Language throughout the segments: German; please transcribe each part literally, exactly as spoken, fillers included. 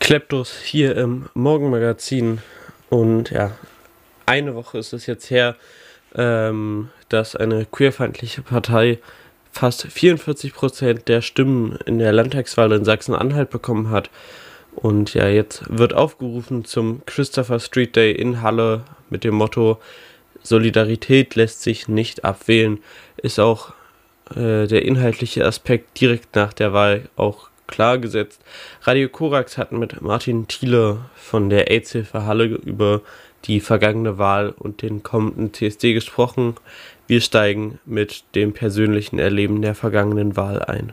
Kleptos hier im Morgenmagazin. Und ja, eine Woche ist es jetzt her, ähm, dass eine queerfeindliche Partei fast vierundvierzig Prozent der Stimmen in der Landtagswahl in Sachsen-Anhalt bekommen hat. Und ja, jetzt wird aufgerufen zum Christopher Street Day in Halle mit dem Motto: Solidarität lässt sich nicht abwählen. Ist auch äh, der inhaltliche Aspekt direkt nach der Wahl auch klar gesetzt. Radio Korax hat mit Martin Thiele von der AIDS-Hilfe Halle über die vergangene Wahl und den kommenden C S D gesprochen. Wir steigen mit dem persönlichen Erleben der vergangenen Wahl ein.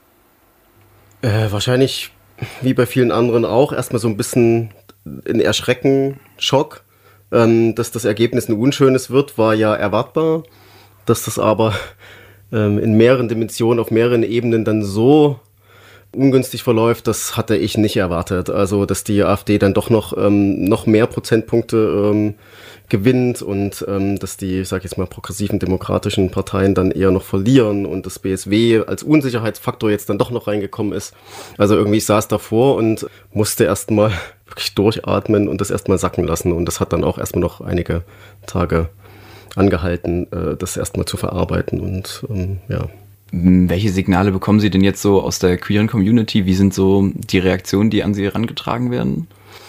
Äh, wahrscheinlich, wie bei vielen anderen auch, erstmal so ein bisschen ein Erschrecken, Schock. Ähm, dass das Ergebnis ein unschönes wird, war ja erwartbar. Dass das aber ähm, in mehreren Dimensionen, auf mehreren Ebenen dann so ungünstig verläuft, das hatte ich nicht erwartet. Also, dass die AfD dann doch noch, ähm, noch mehr Prozentpunkte ähm, gewinnt und ähm, dass die, ich sag jetzt mal, progressiven demokratischen Parteien dann eher noch verlieren und das B S W als Unsicherheitsfaktor jetzt dann doch noch reingekommen ist. Also irgendwie, ich saß davor und musste erstmal wirklich durchatmen und das erstmal sacken lassen. Und das hat dann auch erstmal noch einige Tage angehalten, äh, das erstmal zu verarbeiten und ähm, ja. Welche Signale bekommen Sie denn jetzt so aus der queeren Community? Wie sind so die Reaktionen, die an Sie herangetragen werden?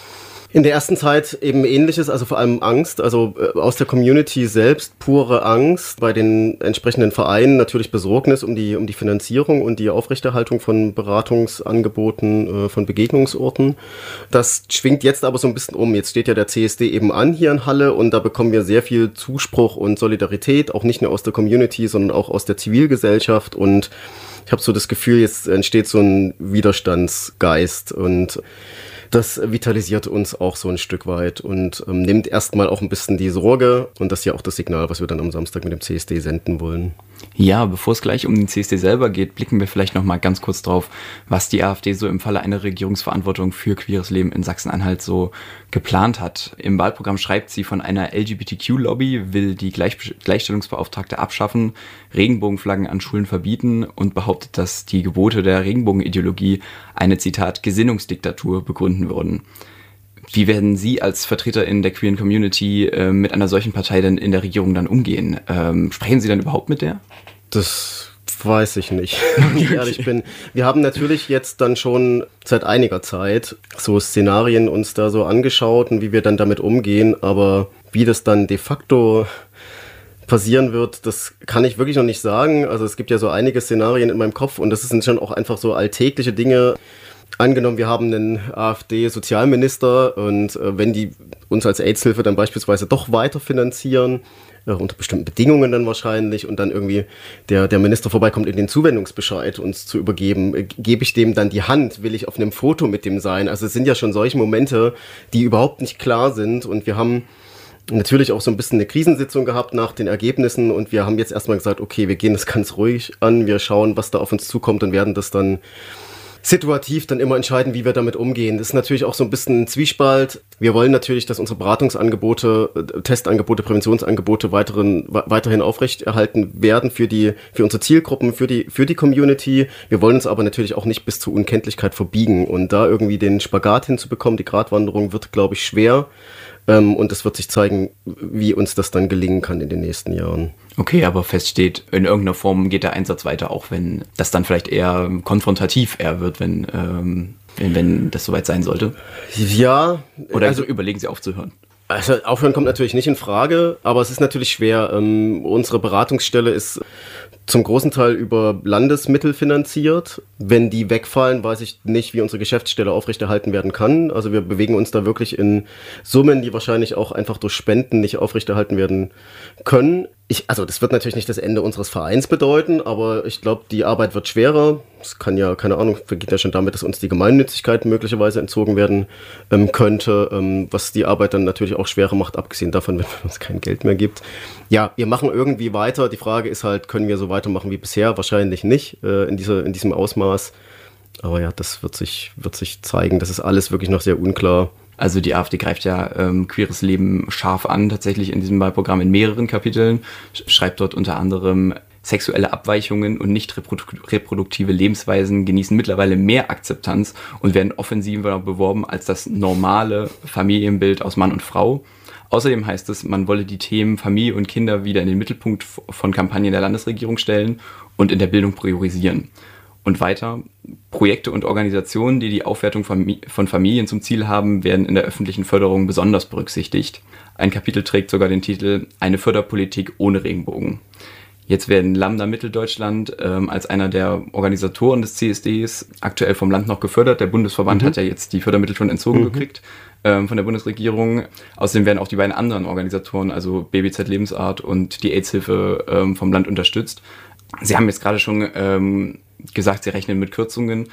In der ersten Zeit eben Ähnliches, also vor allem Angst, also äh, aus der Community selbst pure Angst, bei den entsprechenden Vereinen natürlich Besorgnis um die um die Finanzierung und die Aufrechterhaltung von Beratungsangeboten, äh, von Begegnungsorten. Das schwingt jetzt aber so ein bisschen um. Jetzt steht ja der C S D eben an hier in Halle und da bekommen wir sehr viel Zuspruch und Solidarität, auch nicht nur aus der Community, sondern auch aus der Zivilgesellschaft, und ich habe so das Gefühl, jetzt entsteht so ein Widerstandsgeist und das vitalisiert uns auch so ein Stück weit und ähm, nimmt erstmal auch ein bisschen die Sorge, und das ist ja auch das Signal, was wir dann am Samstag mit dem C S D senden wollen. Ja, bevor es gleich um den C S D selber geht, blicken wir vielleicht noch mal ganz kurz drauf, was die AfD so im Falle einer Regierungsverantwortung für queeres Leben in Sachsen-Anhalt so geplant hat. Im Wahlprogramm schreibt sie von einer L G B T Q-Lobby, will die Gleich- Gleichstellungsbeauftragte abschaffen, Regenbogenflaggen an Schulen verbieten und behauptet, dass die Gebote der Regenbogenideologie eine, Zitat, Gesinnungsdiktatur begründen würden. Wie werden Sie als VertreterInnen der queeren Community äh, mit einer solchen Partei denn in der Regierung dann umgehen? Ähm, sprechen Sie dann überhaupt mit der? Das weiß ich nicht, wenn ich ehrlich bin. Wir haben natürlich jetzt dann schon seit einiger Zeit so Szenarien uns da so angeschaut und wie wir dann damit umgehen, aber wie das dann de facto passieren wird, das kann ich wirklich noch nicht sagen. Also es gibt ja so einige Szenarien in meinem Kopf und das sind schon auch einfach so alltägliche Dinge. Angenommen, wir haben einen AfD-Sozialminister und äh, wenn die uns als AIDS-Hilfe dann beispielsweise doch weiter finanzieren, äh, unter bestimmten Bedingungen dann wahrscheinlich, und dann irgendwie der, der Minister vorbeikommt, in den Zuwendungsbescheid uns zu übergeben, äh, gebe ich dem dann die Hand, will ich auf einem Foto mit dem sein? Also es sind ja schon solche Momente, die überhaupt nicht klar sind, und wir haben natürlich auch so ein bisschen eine Krisensitzung gehabt nach den Ergebnissen und wir haben jetzt erstmal gesagt, okay, wir gehen das ganz ruhig an, wir schauen, was da auf uns zukommt und werden das dann situativ dann immer entscheiden, wie wir damit umgehen. Das ist natürlich auch so ein bisschen ein Zwiespalt. Wir wollen natürlich, dass unsere Beratungsangebote, Testangebote, Präventionsangebote weiteren, weiterhin aufrechterhalten werden für die, für unsere Zielgruppen, für die, für die Community. Wir wollen uns aber natürlich auch nicht bis zur Unkenntlichkeit verbiegen, und da irgendwie den Spagat hinzubekommen, die Gratwanderung wird, glaube ich, schwer. Und es wird sich zeigen, wie uns das dann gelingen kann in den nächsten Jahren. Okay, aber fest steht, in irgendeiner Form geht der Einsatz weiter, auch wenn das dann vielleicht eher konfrontativ eher wird, wenn, ähm, wenn, wenn das soweit sein sollte. Ja. Oder also, überlegen Sie aufzuhören? Also aufhören kommt natürlich nicht in Frage, aber es ist natürlich schwer. Ähm, unsere Beratungsstelle ist zum großen Teil über Landesmittel finanziert. Wenn die wegfallen, weiß ich nicht, wie unsere Geschäftsstelle aufrechterhalten werden kann. Also wir bewegen uns da wirklich in Summen, die wahrscheinlich auch einfach durch Spenden nicht aufrechterhalten werden können. Ich, also das wird natürlich nicht das Ende unseres Vereins bedeuten, aber ich glaube, die Arbeit wird schwerer. Es kann ja, keine Ahnung, beginnt ja schon damit, dass uns die Gemeinnützigkeit möglicherweise entzogen werden ähm, könnte, ähm, was die Arbeit dann natürlich auch schwerer macht, abgesehen davon, wenn es kein Geld mehr gibt. Ja, wir machen irgendwie weiter. Die Frage ist halt, können wir so weitermachen wie bisher? Wahrscheinlich nicht äh, in, diese, in diesem Ausmaß. Aber ja, das wird sich, wird sich zeigen. Das ist alles wirklich noch sehr unklar. Also die AfD greift ja ähm, queeres Leben scharf an, tatsächlich in diesem Wahlprogramm in mehreren Kapiteln. Schreibt dort unter anderem: Sexuelle Abweichungen und nicht reprodu- reproduktive Lebensweisen genießen mittlerweile mehr Akzeptanz und werden offensiver beworben als das normale Familienbild aus Mann und Frau. Außerdem heißt es, man wolle die Themen Familie und Kinder wieder in den Mittelpunkt von Kampagnen der Landesregierung stellen und in der Bildung priorisieren. Und weiter, Projekte und Organisationen, die die Aufwertung von Familien zum Ziel haben, werden in der öffentlichen Förderung besonders berücksichtigt. Ein Kapitel trägt sogar den Titel Eine Förderpolitik ohne Regenbogen. Jetzt werden Lambda Mitteldeutschland ähm, als einer der Organisatoren des C S Ds aktuell vom Land noch gefördert. Der Bundesverband mhm. hat ja jetzt die Fördermittel schon entzogen mhm. gekriegt ähm, von der Bundesregierung. Außerdem werden auch die beiden anderen Organisatoren, also B B Z Lebensart und die AIDS-Hilfe ähm, vom Land unterstützt. Sie haben jetzt gerade schon ähm, gesagt, Sie rechnen mit Kürzungen.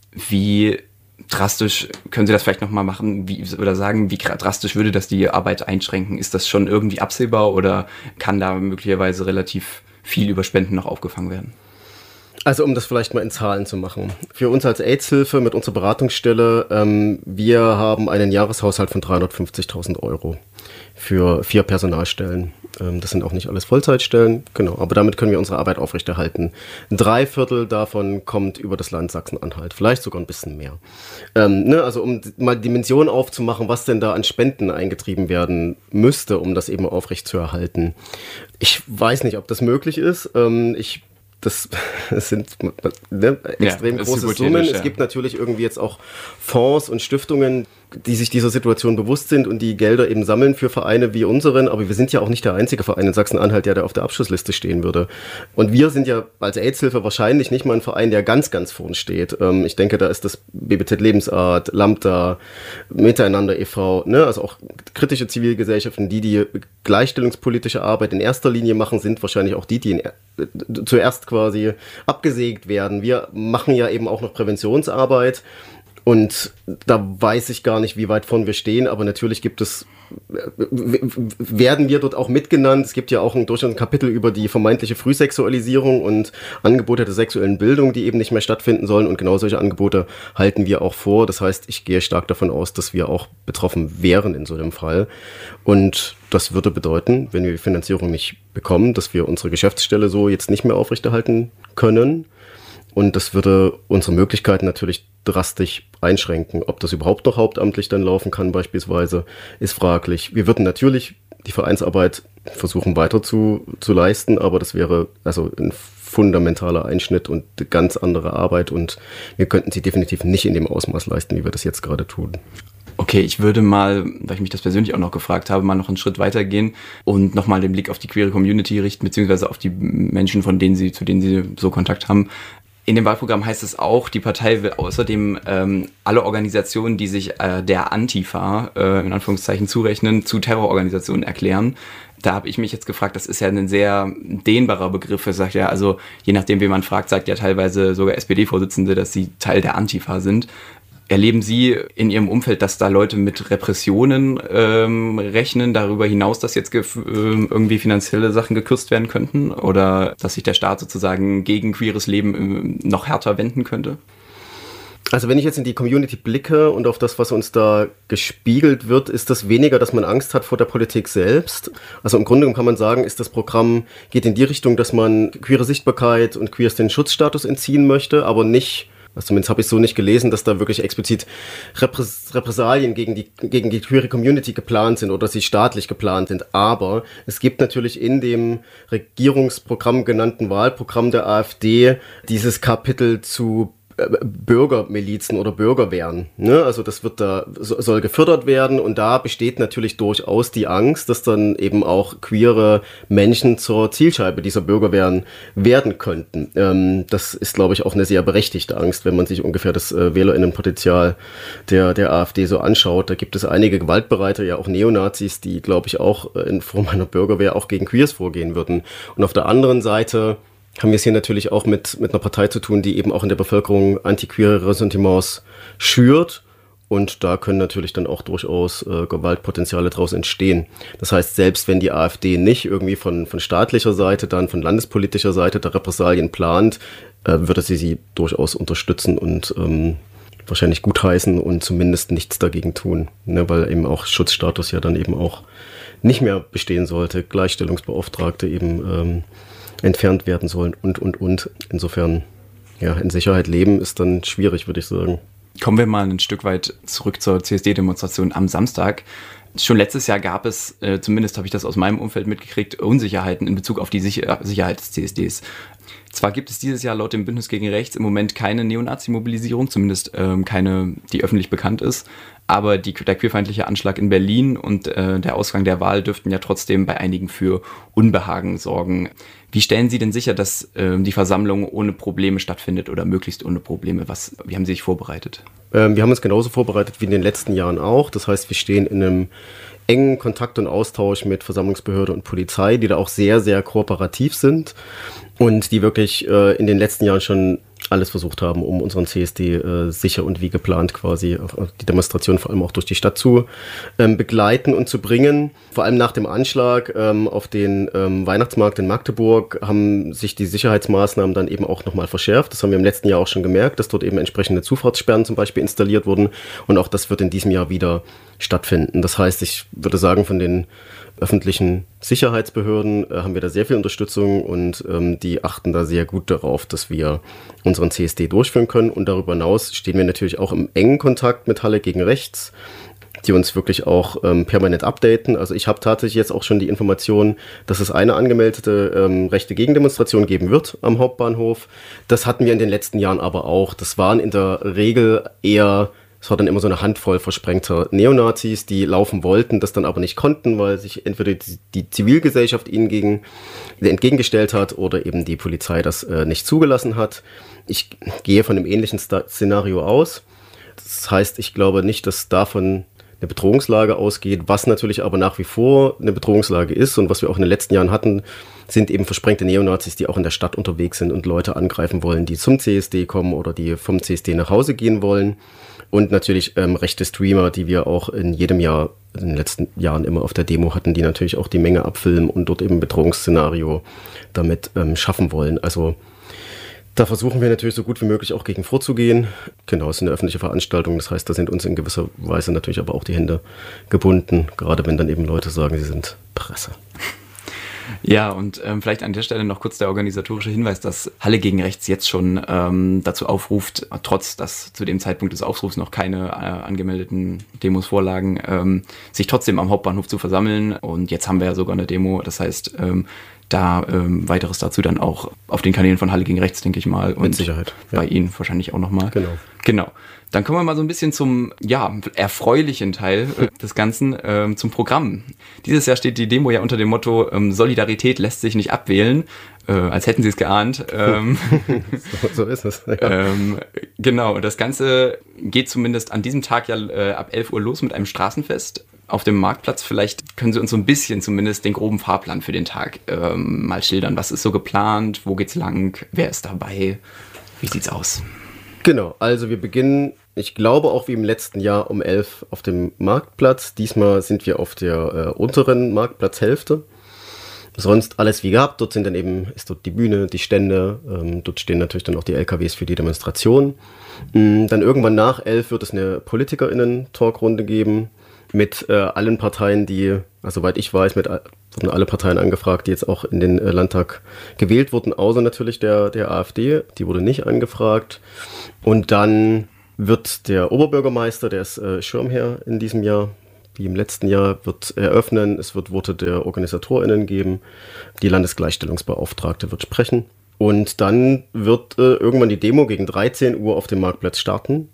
Wie drastisch können Sie das vielleicht nochmal machen wie, oder sagen, wie drastisch würde das die Arbeit einschränken? Ist das schon irgendwie absehbar oder kann da möglicherweise relativ viel über Spenden noch aufgefangen werden? Also um das vielleicht mal in Zahlen zu machen. Für uns als AIDS-Hilfe mit unserer Beratungsstelle, ähm, wir haben einen Jahreshaushalt von dreihundertfünfzigtausend Euro für vier Personalstellen. Ähm, das sind auch nicht alles Vollzeitstellen, genau, aber damit können wir unsere Arbeit aufrechterhalten. Drei Viertel davon kommt über das Land Sachsen-Anhalt, vielleicht sogar ein bisschen mehr. Ähm, ne, also um mal Dimensionen aufzumachen, was denn da an Spenden eingetrieben werden müsste, um das eben aufrechtzuerhalten. Ich weiß nicht, ob das möglich ist. Ähm, ich Das, das sind ne, extrem ja, große Summen. Ja. Es gibt natürlich irgendwie jetzt auch Fonds und Stiftungen, die sich dieser Situation bewusst sind und die Gelder eben sammeln für Vereine wie unseren. Aber wir sind ja auch nicht der einzige Verein in Sachsen-Anhalt, der da auf der Abschlussliste stehen würde. Und wir sind ja als AIDS-Hilfe wahrscheinlich nicht mal ein Verein, der ganz, ganz vorn steht. Ähm, ich denke, da ist das B B Z Lebensart, Lambda, Miteinander e V, ne? Also auch kritische Zivilgesellschaften, die die gleichstellungspolitische Arbeit in erster Linie machen, sind wahrscheinlich auch die, die in, äh, zuerst quasi abgesägt werden. Wir machen ja eben auch noch Präventionsarbeit. Und da weiß ich gar nicht, wie weit vorn wir stehen, aber natürlich gibt es, werden wir dort auch mitgenannt. Es gibt ja auch ein, durchaus ein Kapitel über die vermeintliche Frühsexualisierung und Angebote der sexuellen Bildung, die eben nicht mehr stattfinden sollen. Und genau solche Angebote halten wir auch vor. Das heißt, ich gehe stark davon aus, dass wir auch betroffen wären in so einem Fall. Und das würde bedeuten, wenn wir die Finanzierung nicht bekommen, dass wir unsere Geschäftsstelle so jetzt nicht mehr aufrechterhalten können. Und das würde unsere Möglichkeiten natürlich drastisch einschränken. Ob das überhaupt noch hauptamtlich dann laufen kann beispielsweise, ist fraglich. Wir würden natürlich die Vereinsarbeit versuchen weiter zu, zu leisten, aber das wäre also ein fundamentaler Einschnitt und eine ganz andere Arbeit und wir könnten sie definitiv nicht in dem Ausmaß leisten, wie wir das jetzt gerade tun. Okay, ich würde mal, weil ich mich das persönlich auch noch gefragt habe, mal noch einen Schritt weitergehen und nochmal den Blick auf die queere Community richten, beziehungsweise auf die Menschen, von denen Sie, zu denen Sie so Kontakt haben. In dem Wahlprogramm heißt es auch, die Partei will außerdem ähm, alle Organisationen, die sich äh, der Antifa, äh, in Anführungszeichen, zurechnen, zu Terrororganisationen erklären. Da habe ich mich jetzt gefragt, das ist ja ein sehr dehnbarer Begriff. Er sagt ja, also je nachdem, wen man fragt, sagt ja teilweise sogar S P D-Vorsitzende, dass sie Teil der Antifa sind. Erleben Sie in Ihrem Umfeld, dass da Leute mit Repressionen ähm, rechnen, darüber hinaus, dass jetzt ge- irgendwie finanzielle Sachen gekürzt werden könnten oder dass sich der Staat sozusagen gegen queeres Leben ähm, noch härter wenden könnte? Also wenn ich jetzt in die Community blicke und auf das, was uns da gespiegelt wird, ist das weniger, dass man Angst hat vor der Politik selbst. Also im Grunde kann man sagen, ist das Programm, geht in die Richtung, dass man queere Sichtbarkeit und queers den Schutzstatus entziehen möchte, aber nicht, also zumindest habe ich so nicht gelesen, dass da wirklich explizit Repräs- Repressalien gegen die, gegen die queere Community geplant sind oder sie staatlich geplant sind. Aber es gibt natürlich in dem Regierungsprogramm genannten Wahlprogramm der AfD dieses Kapitel zu Bürgermilizen oder Bürgerwehren. Ne? Also das wird da, soll gefördert werden und da besteht natürlich durchaus die Angst, dass dann eben auch queere Menschen zur Zielscheibe dieser Bürgerwehren werden könnten. Ähm, das ist, glaube ich, auch eine sehr berechtigte Angst, wenn man sich ungefähr das äh, WählerInnenpotenzial der, der AfD so anschaut. Da gibt es einige Gewaltbereite, ja auch Neonazis, die, glaube ich, auch in Form einer Bürgerwehr auch gegen Queers vorgehen würden. Und auf der anderen Seite haben wir es hier natürlich auch mit, mit einer Partei zu tun, die eben auch in der Bevölkerung antiqueere Ressentiments schürt. Und da können natürlich dann auch durchaus äh, Gewaltpotenziale daraus entstehen. Das heißt, selbst wenn die AfD nicht irgendwie von, von staatlicher Seite, dann von landespolitischer Seite der Repressalien plant, äh, würde sie sie durchaus unterstützen und ähm, wahrscheinlich gutheißen und zumindest nichts dagegen tun. Ne, weil eben auch Schutzstatus ja dann eben auch nicht mehr bestehen sollte. Gleichstellungsbeauftragte eben ähm, entfernt werden sollen und, und, und. Insofern, ja, in Sicherheit leben ist dann schwierig, würde ich sagen. Kommen wir mal ein Stück weit zurück zur C S D-Demonstration am Samstag. Schon letztes Jahr gab es, äh, zumindest habe ich das aus meinem Umfeld mitgekriegt, Unsicherheiten in Bezug auf die Sicher- Sicherheit des C S Ds. Zwar gibt es dieses Jahr laut dem Bündnis gegen Rechts im Moment keine Neonazi-Mobilisierung, zumindest ähm, keine, die öffentlich bekannt ist, aber die, der queerfeindliche Anschlag in Berlin und äh, der Ausgang der Wahl dürften ja trotzdem bei einigen für Unbehagen sorgen. Wie stellen Sie denn sicher, dass äh, die Versammlung ohne Probleme stattfindet oder möglichst ohne Probleme? Was, wie haben Sie sich vorbereitet? Ähm, wir haben uns genauso vorbereitet wie in den letzten Jahren auch. Das heißt, wir stehen in einem engen Kontakt und Austausch mit Versammlungsbehörde und Polizei, die da auch sehr, sehr kooperativ sind und die wirklich äh, in den letzten Jahren schon alles versucht haben, um unseren C S D äh, sicher und wie geplant quasi auf die Demonstration vor allem auch durch die Stadt zu ähm, begleiten und zu bringen. Vor allem nach dem Anschlag ähm, auf den ähm, Weihnachtsmarkt in Magdeburg haben sich die Sicherheitsmaßnahmen dann eben auch nochmal verschärft. Das haben wir im letzten Jahr auch schon gemerkt, dass dort eben entsprechende Zufahrtssperren zum Beispiel installiert wurden und auch das wird in diesem Jahr wieder stattfinden. Das heißt, ich würde sagen, von den öffentlichen Sicherheitsbehörden äh, haben wir da sehr viel Unterstützung und ähm, die achten da sehr gut darauf, dass wir unseren C S D durchführen können. Und darüber hinaus stehen wir natürlich auch im engen Kontakt mit Halle gegen Rechts, die uns wirklich auch ähm, permanent updaten. Also ich habe tatsächlich jetzt auch schon die Information, dass es eine angemeldete ähm, rechte Gegendemonstration geben wird am Hauptbahnhof. Das hatten wir in den letzten Jahren aber auch. Das waren in der Regel eher... Es war dann immer so eine Handvoll versprengter Neonazis, die laufen wollten, das dann aber nicht konnten, weil sich entweder die, die Zivilgesellschaft ihnen gegen, entgegengestellt hat oder eben die Polizei das äh, nicht zugelassen hat. Ich gehe von einem ähnlichen Szenario aus. Das heißt, ich glaube nicht, dass davon eine Bedrohungslage ausgeht. Was natürlich aber nach wie vor eine Bedrohungslage ist und was wir auch in den letzten Jahren hatten, sind eben versprengte Neonazis, die auch in der Stadt unterwegs sind und Leute angreifen wollen, die zum C S D kommen oder die vom C S D nach Hause gehen wollen. Und natürlich ähm, rechte Streamer, die wir auch in jedem Jahr, in den letzten Jahren immer auf der Demo hatten, die natürlich auch die Menge abfilmen und dort eben ein Bedrohungsszenario damit ähm, schaffen wollen. Also da versuchen wir natürlich so gut wie möglich auch gegen vorzugehen. Genau, es ist eine öffentliche Veranstaltung, das heißt, da sind uns in gewisser Weise natürlich aber auch die Hände gebunden, gerade wenn dann eben Leute sagen, sie sind Presse. Ja, und ähm, vielleicht an der Stelle noch kurz der organisatorische Hinweis, dass Halle gegen Rechts jetzt schon ähm, dazu aufruft, trotz dass zu dem Zeitpunkt des Aufrufs noch keine äh, angemeldeten Demos vorlagen, ähm, sich trotzdem am Hauptbahnhof zu versammeln. Und jetzt haben wir ja sogar eine Demo, das heißt, ähm, da ähm, weiteres dazu dann auch auf den Kanälen von Halle gegen Rechts, denke ich mal. Und mit Sicherheit. Ja. Bei Ihnen wahrscheinlich auch nochmal. Genau. Genau. Dann kommen wir mal so ein bisschen zum, ja, erfreulichen Teil des Ganzen, ähm, zum Programm. Dieses Jahr steht die Demo ja unter dem Motto, ähm, Solidarität lässt sich nicht abwählen, äh, als hätten Sie es geahnt. Ähm, so, so ist es. Ja. ähm, genau, das Ganze geht zumindest an diesem Tag ja äh, ab elf Uhr los mit einem Straßenfest auf dem Marktplatz. Vielleicht können Sie uns so ein bisschen zumindest den groben Fahrplan für den Tag ähm, mal schildern. Was ist so geplant? Wo geht's lang? Wer ist dabei? Wie sieht's aus? Genau, also wir beginnen, ich glaube auch wie im letzten Jahr um elf auf dem Marktplatz. Diesmal sind wir auf der äh, unteren Marktplatzhälfte. Sonst alles wie gehabt. Dort sind dann eben, ist dort die Bühne, die Stände. Ähm, dort stehen natürlich dann auch die L K Ws für die Demonstration. Ähm, dann irgendwann nach elf wird es eine PolitikerInnen-Talkrunde geben mit äh, allen Parteien, die, also soweit ich weiß, mit wurden alle Parteien angefragt, die jetzt auch in den äh, Landtag gewählt wurden, außer natürlich der, der AfD. Die wurde nicht angefragt. Und dann wird der Oberbürgermeister, der ist äh, Schirmherr in diesem Jahr, wie im letzten Jahr, wird eröffnen. Es wird Worte der OrganisatorInnen geben. Die Landesgleichstellungsbeauftragte wird sprechen. Und dann wird äh, irgendwann die Demo gegen dreizehn Uhr auf dem Marktplatz starten.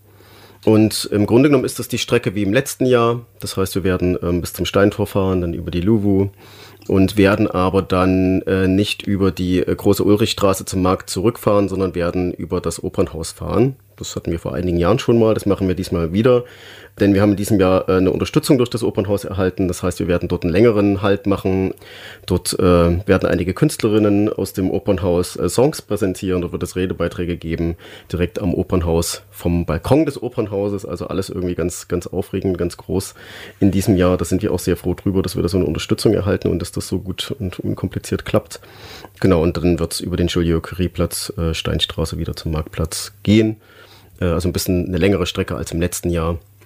Und im Grunde genommen ist das die Strecke wie im letzten Jahr. Das heißt, wir werden ähm, bis zum Steintor fahren, dann über die Luwu und werden aber dann äh, nicht über die äh, große Ulrichstraße zum Markt zurückfahren, sondern werden über das Opernhaus fahren. Das hatten wir vor einigen Jahren schon mal, das machen wir diesmal wieder. Denn wir haben in diesem Jahr äh, eine Unterstützung durch das Opernhaus erhalten. Das heißt, wir werden dort einen längeren Halt machen. Dort äh, werden einige Künstlerinnen aus dem Opernhaus äh, Songs präsentieren. Dort wird es Redebeiträge geben, direkt am Opernhaus, vom Balkon des Opernhauses. Also alles irgendwie ganz, ganz aufregend, ganz groß in diesem Jahr. Da sind wir auch sehr froh drüber, dass wir da so eine Unterstützung erhalten und dass das so gut und unkompliziert klappt. Genau, und dann wird es über den Joliot-Curie-Platz, äh, Steinstraße wieder zum Marktplatz gehen. Also ein bisschen eine längere Strecke als im letzten Jahr.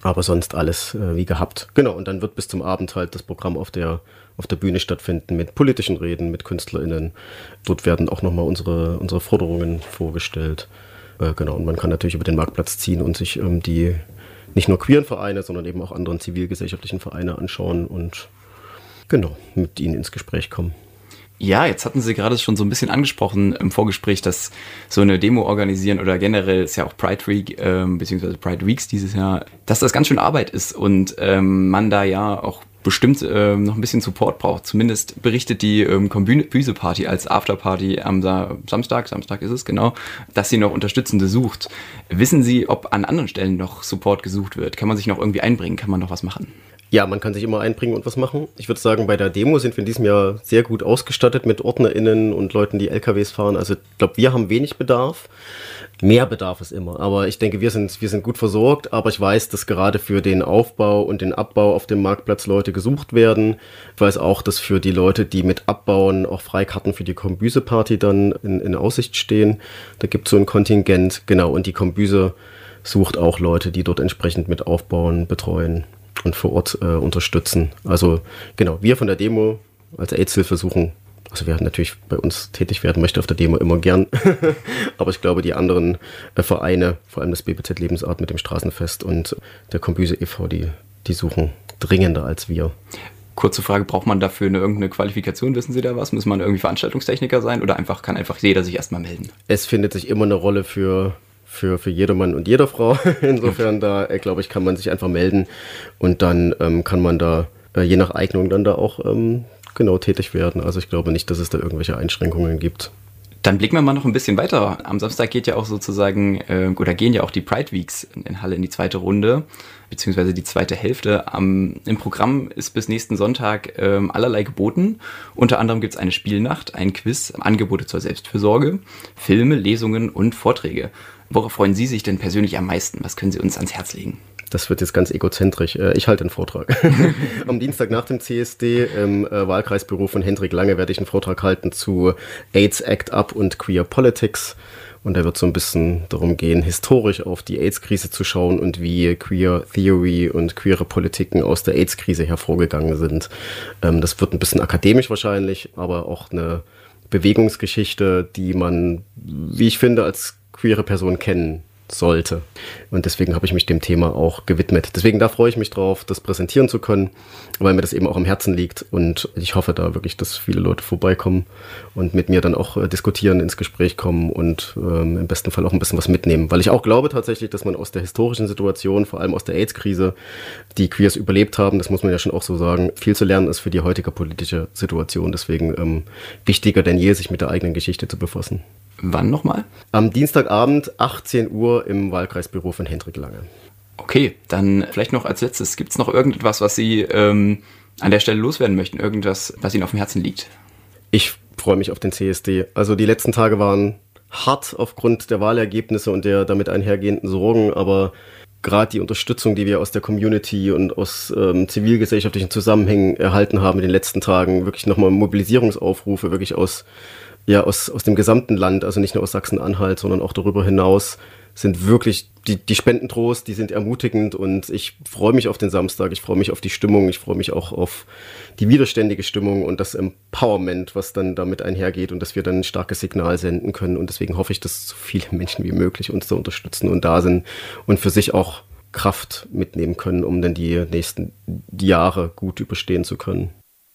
Aber sonst alles äh, wie gehabt. Genau, und dann wird bis zum Abend halt das Programm auf der, auf der Bühne stattfinden mit politischen Reden, mit KünstlerInnen. Dort werden auch nochmal unsere, unsere Forderungen vorgestellt. Äh, genau, und man kann natürlich über den Marktplatz ziehen und sich ähm, die nicht nur queeren Vereine, sondern eben auch anderen zivilgesellschaftlichen Vereine anschauen und genau, mit ihnen ins Gespräch kommen. Ja, jetzt hatten Sie gerade schon so ein bisschen angesprochen im Vorgespräch, dass so eine Demo organisieren oder generell ist ja auch Pride Week, ähm, beziehungsweise Pride Weeks dieses Jahr, dass das ganz schön Arbeit ist und ähm, man da ja auch bestimmt ähm, noch ein bisschen Support braucht. Zumindest berichtet die ähm, Kombüse-Party als Afterparty am Sa- Samstag, Samstag ist es genau, dass sie noch Unterstützende sucht. Wissen Sie, ob an anderen Stellen noch Support gesucht wird? Kann man sich noch irgendwie einbringen? Kann man noch was machen? Ja, man kann sich immer einbringen und was machen. Ich würde sagen, bei der Demo sind wir in diesem Jahr sehr gut ausgestattet mit OrdnerInnen und Leuten, die L K Ws fahren. Also ich glaube, wir haben wenig Bedarf. Mehr Bedarf ist immer. Aber ich denke, wir sind, wir sind gut versorgt. Aber ich weiß, dass gerade für den Aufbau und den Abbau auf dem Marktplatz Leute gesucht werden. Ich weiß auch, dass für die Leute, die mit abbauen, auch Freikarten für die Kombüse-Party dann in, in Aussicht stehen. Da gibt es so ein Kontingent. Genau, und die Kombüse sucht auch Leute, die dort entsprechend mit aufbauen, betreuen und vor Ort äh, unterstützen. Also genau, wir von der Demo als AIDS-Hilfe suchen, also wer natürlich bei uns tätig werden möchte auf der Demo, immer gern. Aber ich glaube, die anderen äh, Vereine, vor allem das B B Z Lebensart mit dem Straßenfest und der Kombüse e V, die, die suchen dringender als wir. Kurze Frage, braucht man dafür eine, irgendeine Qualifikation? Wissen Sie da was? Muss man irgendwie Veranstaltungstechniker sein oder einfach kann einfach jeder sich erstmal melden? Es findet sich immer eine Rolle für Für, für jedermann und jeder Frau. Insofern, da äh, glaube ich, kann man sich einfach melden und dann ähm, kann man da äh, je nach Eignung dann da auch ähm, genau tätig werden. Also ich glaube nicht, dass es da irgendwelche Einschränkungen gibt. Dann blicken wir mal noch ein bisschen weiter. Am Samstag geht ja auch sozusagen, äh, oder gehen ja auch die Pride Weeks in, in Halle in die zweite Runde, beziehungsweise die zweite Hälfte. Am, im Programm ist bis nächsten Sonntag ähm, allerlei geboten. Unter anderem gibt es eine Spielnacht, ein Quiz, Angebote zur Selbstfürsorge, Filme, Lesungen und Vorträge. Worauf freuen Sie sich denn persönlich am meisten? Was können Sie uns ans Herz legen? Das wird jetzt ganz egozentrisch. Ich halte einen Vortrag. Am Dienstag nach dem C S D im Wahlkreisbüro von Hendrik Lange werde ich einen Vortrag halten zu AIDS Act Up und Queer Politics. Und da wird so ein bisschen darum gehen, historisch auf die AIDS-Krise zu schauen und wie Queer Theory und queere Politiken aus der AIDS-Krise hervorgegangen sind. Das wird ein bisschen akademisch wahrscheinlich, aber auch eine Bewegungsgeschichte, die man, wie ich finde, als queere Person kennen sollte. Und deswegen habe ich mich dem Thema auch gewidmet. Deswegen, da freue ich mich drauf, das präsentieren zu können, weil mir das eben auch am Herzen liegt. Und ich hoffe da wirklich, dass viele Leute vorbeikommen und mit mir dann auch äh, diskutieren, ins Gespräch kommen und ähm, im besten Fall auch ein bisschen was mitnehmen. Weil ich auch glaube tatsächlich, dass man aus der historischen Situation, vor allem aus der AIDS-Krise, die Queers überlebt haben, das muss man ja schon auch so sagen, viel zu lernen ist für die heutige politische Situation. Deswegen ähm, wichtiger denn je, sich mit der eigenen Geschichte zu befassen. Wann nochmal? Am Dienstagabend, achtzehn Uhr im Wahlkreisbüro von Hendrik Lange. Okay, dann vielleicht noch als letztes, gibt es noch irgendetwas, was Sie ähm, an der Stelle loswerden möchten? Irgendwas, was Ihnen auf dem Herzen liegt? Ich freue mich auf den C S D. Also die letzten Tage waren hart aufgrund der Wahlergebnisse und der damit einhergehenden Sorgen, aber gerade die Unterstützung, die wir aus der Community und aus ähm, zivilgesellschaftlichen Zusammenhängen erhalten haben in den letzten Tagen, wirklich nochmal Mobilisierungsaufrufe, wirklich aus Ja, aus, aus dem gesamten Land, also nicht nur aus Sachsen-Anhalt, sondern auch darüber hinaus, sind wirklich, die, die spenden Trost, die sind ermutigend und ich freue mich auf den Samstag, ich freue mich auf die Stimmung, ich freue mich auch auf die widerständige Stimmung und das Empowerment, was dann damit einhergeht und dass wir dann ein starkes Signal senden können und deswegen hoffe ich, dass so viele Menschen wie möglich uns da unterstützen und da sind und für sich auch Kraft mitnehmen können, um dann die nächsten Jahre gut überstehen zu können.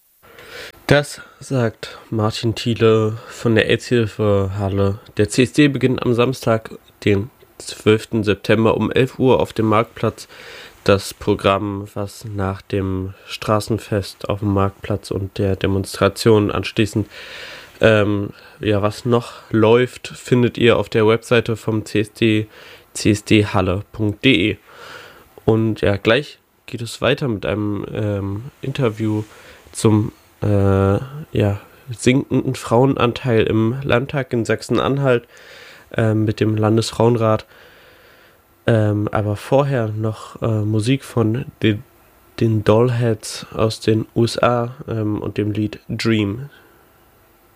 Das sagt Martin Thiele von der AIDS-Hilfe Halle. Der C S D beginnt am Samstag, den zwölften September um elf Uhr auf dem Marktplatz. Das Programm, was nach dem Straßenfest auf dem Marktplatz und der Demonstration anschließend, ähm, ja, was noch läuft, findet ihr auf der Webseite vom C S D, c s d halle punkt d e. Und ja, gleich geht es weiter mit einem ähm, Interview zum Äh, ja, sinkenden Frauenanteil im Landtag in Sachsen-Anhalt äh, mit dem Landesfrauenrat. Ähm, aber vorher noch äh, Musik von den, den Dollheads aus den U S A ähm, und dem Lied Dream.